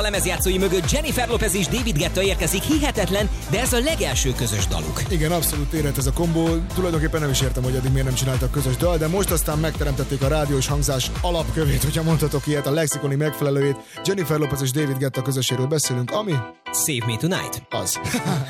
A lemezjátszói mögött Jennifer Lopez és David Guetta érkezik, hihetetlen, de ez a legelső közös daluk. Igen, abszolút érett ez a kombó. Tulajdonképpen nem is értem, hogy eddig miért nem csináltak közös dal, de most aztán megteremtették a rádiós hangzás alapkövét, hogyha mondhatok ilyet, a lexikoni megfelelőjét. Jennifer Lopez és David Guetta közöséről beszélünk, ami... Save Me Tonight. Az.